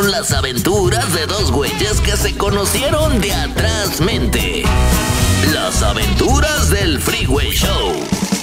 son las aventuras de dos güeyes que se conocieron de atrás mente. Las aventuras del Freeway Show.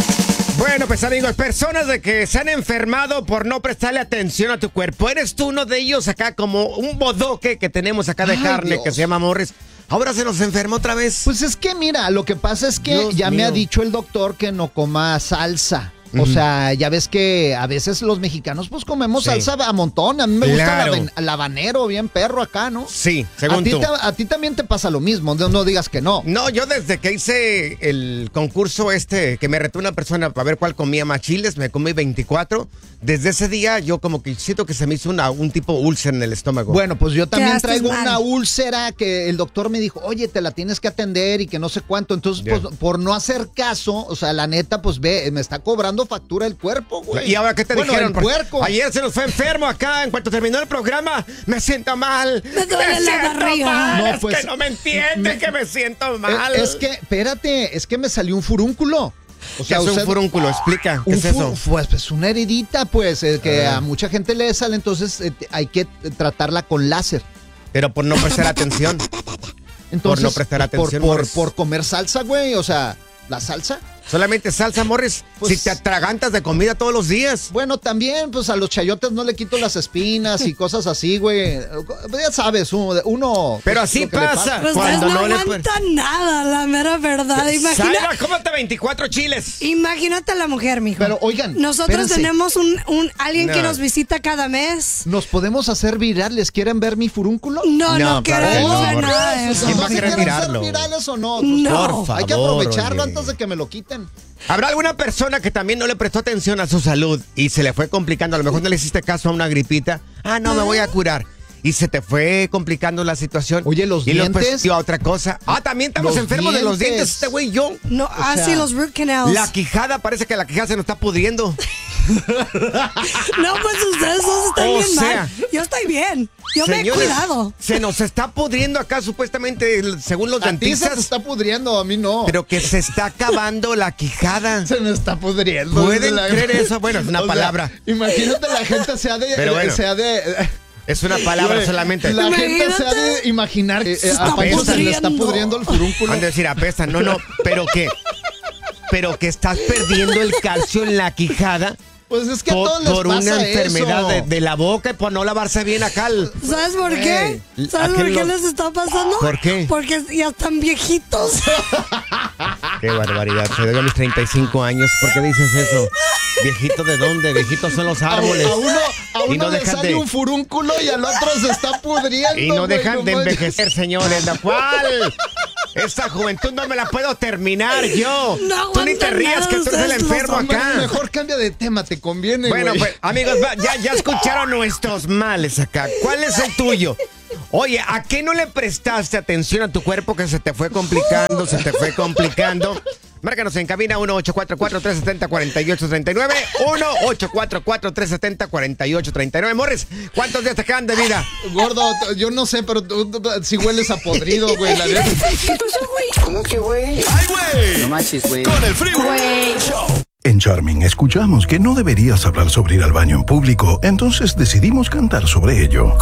Bueno, pues amigos, personas de que se han enfermado por no prestarle atención a tu cuerpo. ¿Eres tú uno de ellos acá como un bodoque que tenemos acá de carne, Dios, que se llama Morris? Ahora se nos enfermó otra vez. Pues es que mira, lo que pasa es que Dios ya mío. me ha dicho el doctor que no coma salsa. O sea, ya ves que a veces los mexicanos pues comemos salsa a montón. A mí me gusta el habanero, bien perro acá, ¿no? Sí, según tú. A ti también te pasa lo mismo, no digas que no. No, yo desde que hice el concurso que me retó una persona para ver cuál comía más chiles, me comí 24. Desde ese día yo como que siento que se me hizo un tipo úlcera en el estómago. Bueno, pues yo también Quedaste traigo mal. una úlcera que el doctor me dijo, oye, te la tienes que atender y que no sé cuánto. Entonces, pues, por no hacer caso, o sea, la neta, pues ve, me está cobrando factura el cuerpo, güey. ¿Y ahora qué te dijeron? El puerco. Ayer se nos fue enfermo acá. En cuanto terminó el programa, me siento mal. Me duele la barriga. Mal. No, Es pues, que no me entienden que me siento mal. Es que, espérate, es que me salió un furúnculo. O ¿Qué es un furúnculo? Explica. ¿Qué es eso? Pues una heridita, pues, que a mucha gente le sale, entonces hay que tratarla con láser. Pero por no prestar atención. Entonces, Por no prestar atención, Morris. por comer salsa, güey, o sea, la salsa. Solamente salsa, Morris. Pues, si te atragantas de comida todos los días. Bueno, también, pues a los chayotes no le quito las espinas y cosas así, güey. Ya sabes, uno. Pero así lo que le pasa. Pues Cuando no no le aguantan nada, la mera verdad. Salva, cómete 24 chiles. Imagínate a la mujer, mijo. Pero, oigan, nosotros espérense. tenemos alguien que No. nos visita cada mes. ¿Nos podemos hacer virales? ¿Quieren ver mi furúnculo? No No, claro que queremos no, ver Morris. nada de eso. ¿Quién va a Si querer quieren mirarlo? ser virales o no. No. Por Hay que favor, aprovecharlo oye. antes de que me lo quiten. ¿Habrá alguna persona que también no le prestó atención a su salud y se le fue complicando? A lo mejor no le hiciste caso a una gripita. Ah, no, me voy a curar. Y se te fue complicando la situación. Oye, los y dientes. después dio a otra cosa. Ah, también estamos Los enfermos de los dientes. dientes, este güey y yo. No, así los root canals. La quijada, parece que la quijada se nos está pudriendo. No, pues ustedes dos están O bien sea, mal. Yo estoy bien. Yo me he Señores, cuidado. se nos está pudriendo acá supuestamente, según los A ti se te dentistas. está pudriendo, a mí no. Pero que se está acabando la quijada. Se me está pudriendo. ¿Pueden creer eso? Bueno, es una palabra. Imagínate la gente Pero bueno. Es una palabra Güey, solamente. La gente Imagínate. se ha de imaginar que Se está a Pancho se le está pudriendo. pudriendo el furúnculo. Van a decir apesta, no, pero que estás perdiendo el calcio en la quijada Pues es que a todos les por pasa una enfermedad eso. de la boca y por no lavarse bien acá. ¿Sabes por qué? Güey, ¿Sabes ¿a por qué qué lo- les está pasando? ¿Por qué? Porque ya están viejitos. Qué barbaridad, se debe a mis 35 años. ¿Por qué dices eso? ¿Viejito de dónde? Viejitos son los árboles. A uno Y no le dejan sale de- un furúnculo y al otro se está pudriendo. Y no güey, dejan de manches. envejecer, señores. ¿La cual? Esa juventud no me la puedo terminar yo. No Tú ni te aguantan rías nada que tú eres el ustedes los enfermo hombres. acá. Mejor cambia de tema, te conviene, Bueno, güey. pues, amigos, ya escucharon nuestros males acá. ¿Cuál es el tuyo? Oye, ¿a qué no le prestaste atención a tu cuerpo que se te fue complicando, se te fue complicando? Márcanos en cabina 1-844-370-4839. 1-844-370-4839. Morris, ¿cuántos días te quedan de vida? Gordo, yo no sé, pero tú si hueles a podrido, güey. La neta. ¿Cómo que güey? ¡Ay, güey! No manches, güey. Con el Freeway Show. En Charming escuchamos que no deberías hablar sobre ir al baño en público, entonces decidimos cantar sobre ello.